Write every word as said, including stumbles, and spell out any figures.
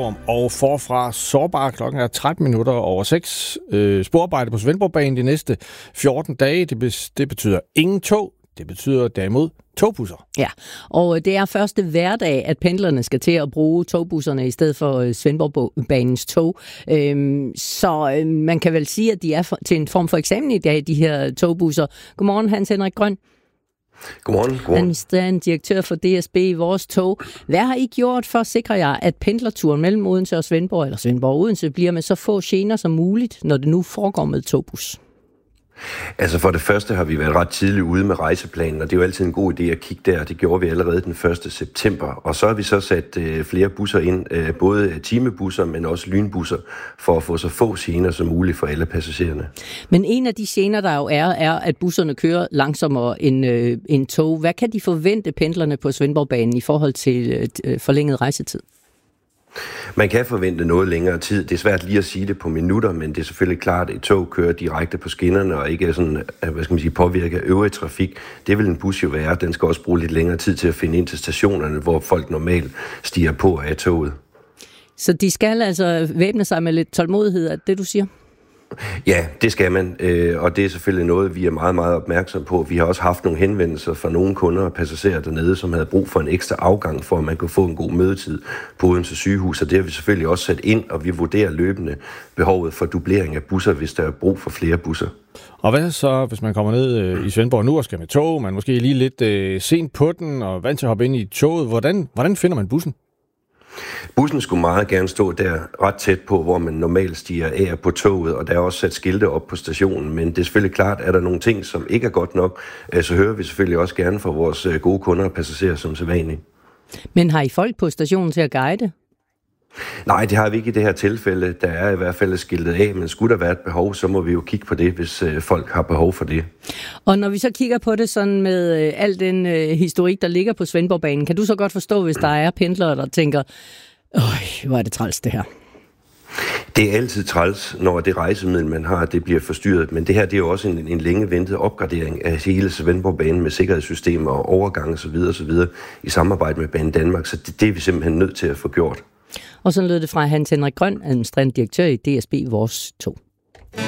Storm og forfra sårbar. Klokken er tretten minutter over seks. Øh, sporarbejde på Svendborgbanen de næste fjorten dage. Det, be- det betyder ingen tog. Det betyder derimod togbusser. Ja, og det er første hverdag, at pendlerne skal til at bruge togbusserne i stedet for Svendborgbanens tog. Øhm, så øh, man kan vel sige, at de er for, til en form for eksamen i dag, de her togbusser. Godmorgen, Hans Henrik Grøn. Godmorgen. Godmorgen. Administrerende direktør for D S B i Vores Tog. Hvad har I gjort for at sikre jer, at pendlerturen mellem Odense og Svendborg, eller Svendborg og Odense, bliver med så få gener som muligt, når det nu foregår med togbus? Altså for det første har vi været ret tidligt ude med rejseplanen, og det er jo altid en god idé at kigge der. Det gjorde vi allerede den første september. Og så har vi så sat øh, flere busser ind, øh, både timebusser, men også lynbusser, for at få så få gener som muligt for alle passagererne. Men en af de gener, der jo er, er, at busserne kører langsommere end, øh, end tog. Hvad kan de forvente pendlerne på Svendborgbanen i forhold til øh, forlænget rejsetid? Man kan forvente noget længere tid. Det er svært lige at sige det på minutter, men det er selvfølgelig klart, at et tog kører direkte på skinnerne og ikke er sådan, hvad skal man sige, påvirker øvrig trafik. Det vil en bus jo være. Den skal også bruge lidt længere tid til at finde ind til stationerne, hvor folk normalt stiger på af toget. Så de skal altså væbne sig med lidt tålmodighed, er det du siger? Ja, det skal man, og det er selvfølgelig noget, vi er meget, meget opmærksom på. Vi har også haft nogle henvendelser fra nogle kunder og passagerer dernede, som havde brug for en ekstra afgang, for at man kunne få en god mødetid på Odense sygehus, og det har vi selvfølgelig også sat ind, og vi vurderer løbende behovet for dublering af busser, hvis der er brug for flere busser. Og hvad så, hvis man kommer ned i Svendborg nu og skal med tog, man måske lige lidt øh, sent på den og vant til at hoppe ind i toget, hvordan, hvordan finder man bussen? Bussen skulle meget gerne stå der ret tæt på, hvor man normalt stiger af på toget, og der er også sat skilte op på stationen, men det er selvfølgelig klart, at der er nogle ting, som ikke er godt nok, så hører vi selvfølgelig også gerne fra vores gode kunder og passagerer som sædvanligt. Men har I folk på stationen til at guide? Nej, det har vi ikke i det her tilfælde. Der er i hvert fald skiltet af, men skulle der være et behov, så må vi jo kigge på det, hvis folk har behov for det. Og når vi så kigger på det sådan med al den øh, historik, der ligger på Svendborgbanen, kan du så godt forstå, hvis der er pendlere, der tænker, øj, hvor er det træls det her? Det er altid træls, når det rejsemiddel, man har, det bliver forstyrret. Men det her, det er jo også en, en længe ventet opgradering af hele Svendborgbanen med sikkerhedssystemer og overgang osv. osv. i samarbejde med Banedanmark. Så det, det er vi simpelthen nødt til at få gjort. Og så lød det fra Hans Henrik Grøn, administrerende direktør i D S B Vores Tog.